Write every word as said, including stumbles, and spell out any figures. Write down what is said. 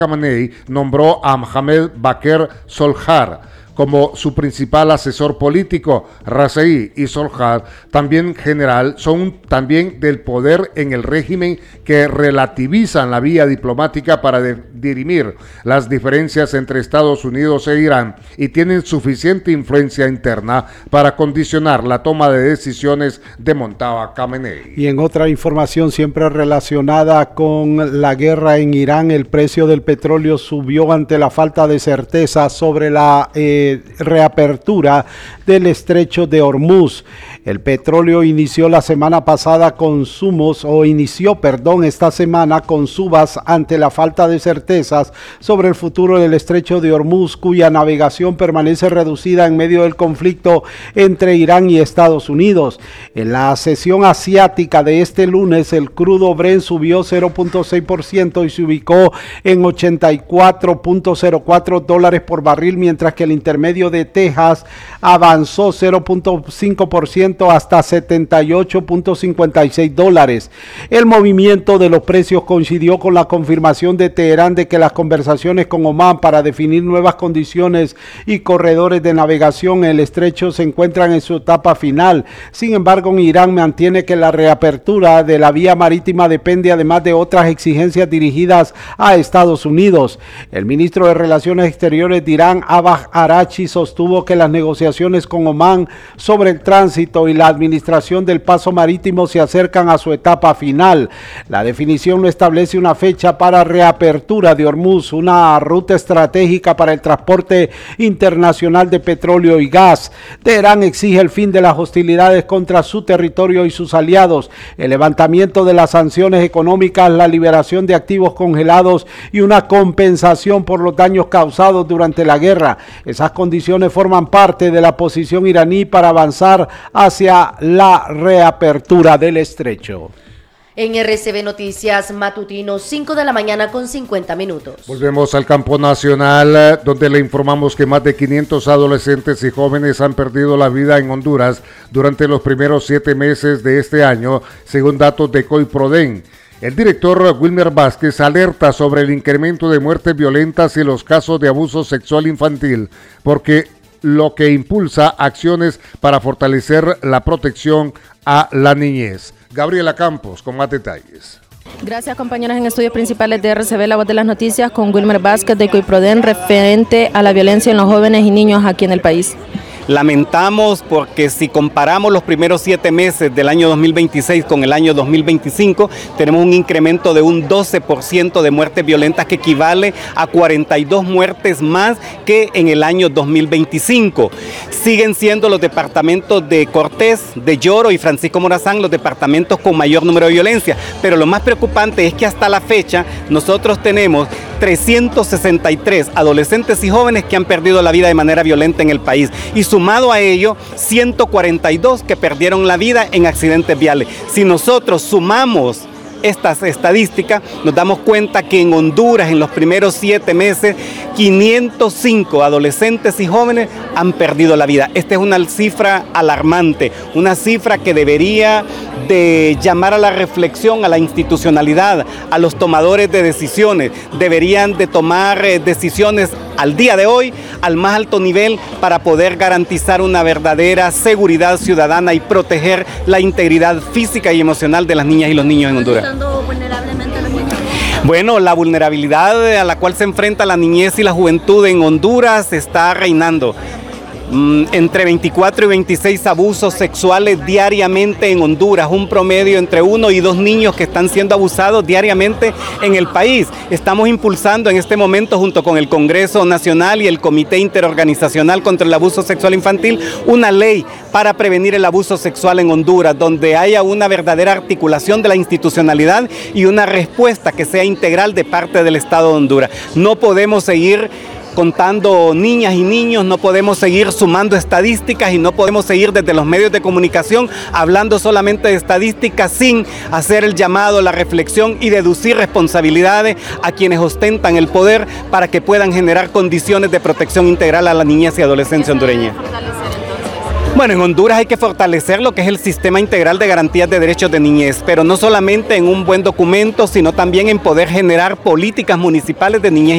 Khamenei nombró a Mohamed Baker Solhar como su principal asesor político. Razaí y Solhar, también general, son también del poder en el régimen que relativizan la vía diplomática para de, dirimir las diferencias entre Estados Unidos e Irán y tienen suficiente influencia interna para condicionar la toma de decisiones de Mojtaba Khamenei. Y en otra información siempre relacionada con la guerra en Irán, el precio del petróleo subió ante la falta de certeza sobre la eh, reapertura del estrecho de Hormuz. El petróleo inició la semana pasada consumos o inició, perdón, esta semana con subas ante la falta de certezas sobre el futuro del estrecho de Hormuz, cuya navegación permanece reducida en medio del conflicto entre Irán y Estados Unidos. En la sesión asiática de este lunes, el crudo Brent subió cero punto seis por ciento y se ubicó en ochenta y cuatro punto cero cuatro dólares por barril, mientras que el intermedio de Texas avanzó cero punto cinco por ciento hasta setenta y ocho punto cincuenta y seis dólares. El movimiento de los precios coincidió con la confirmación de Teherán de que las conversaciones con Omán para definir nuevas condiciones y corredores de navegación en el estrecho se encuentran en su etapa final. Sin embargo, Irán mantiene que la reapertura de la vía marítima depende además de otras exigencias dirigidas a Estados Unidos. El ministro de Relaciones Exteriores de Irán, Abbas Araghchi, sostuvo que las negociaciones con Omán sobre el tránsito y la administración del paso marítimo se acercan a su etapa final. La definición no establece una fecha para reapertura de Hormuz, una ruta estratégica para el transporte internacional de petróleo y gas. Teherán exige el fin de las hostilidades contra su territorio y sus aliados, el levantamiento de las sanciones económicas, la liberación de activos congelados y una compensación por los daños causados durante la guerra. Esas condiciones forman parte de la posición iraní para avanzar hacia la reapertura del estrecho. En R C B Noticias Matutino, cinco de la mañana con cincuenta minutos. Volvemos al campo nacional, donde le informamos que más de quinientos adolescentes y jóvenes han perdido la vida en Honduras durante los primeros siete meses de este año, según datos de COIPRODEN. El director Wilmer Vázquez alerta sobre el incremento de muertes violentas y los casos de abuso sexual infantil, porque lo que impulsa acciones para fortalecer la protección a la niñez. Gabriela Campos con más detalles. Gracias, compañeros. En estudios principales de R C B, la voz de las noticias, con Wilmer Vázquez de COIPRODEN, referente a la violencia en los jóvenes y niños aquí en el país. Lamentamos porque si comparamos los primeros siete meses del año dos mil veintiséis con el año dos mil veinticinco, tenemos un incremento de un doce por ciento de muertes violentas, que equivale a cuarenta y dos muertes más que en el año dos mil veinticinco. Siguen siendo los departamentos de Cortés, de Lloro y Francisco Morazán los departamentos con mayor número de violencia, pero lo más preocupante es que hasta la fecha nosotros tenemos trescientos sesenta y tres adolescentes y jóvenes que han perdido la vida de manera violenta en el país, y sumado a ello, ciento cuarenta y dos que perdieron la vida en accidentes viales. Si nosotros sumamos estas estadísticas, nos damos cuenta que en Honduras, en los primeros siete meses, quinientos cinco adolescentes y jóvenes han perdido la vida. Esta es una cifra alarmante, una cifra que debería de llamar a la reflexión a la institucionalidad, a los tomadores de decisiones. Deberían de tomar eh, decisiones al día de hoy, al más alto nivel, para poder garantizar una verdadera seguridad ciudadana y proteger la integridad física y emocional de las niñas y los niños en Honduras. Vulnerablemente a los niños. Bueno, la vulnerabilidad a la cual se enfrenta la niñez y la juventud en Honduras está reinando. Entre veinticuatro y veintiséis abusos sexuales diariamente en Honduras, un promedio entre uno y dos niños que están siendo abusados diariamente en el país. Estamos impulsando en este momento, junto con el Congreso Nacional y el Comité Interorganizacional contra el Abuso Sexual Infantil, una ley para prevenir el abuso sexual en Honduras, donde haya una verdadera articulación de la institucionalidad y una respuesta que sea integral de parte del Estado de Honduras. No podemos seguir contando niñas y niños, no podemos seguir sumando estadísticas y no podemos seguir desde los medios de comunicación hablando solamente de estadísticas sin hacer el llamado, la reflexión y deducir responsabilidades a quienes ostentan el poder para que puedan generar condiciones de protección integral a la niñez y adolescencia hondureña. Bueno, en Honduras hay que fortalecer lo que es el sistema integral de garantías de derechos de niñez, pero no solamente en un buen documento, sino también en poder generar políticas municipales de niñez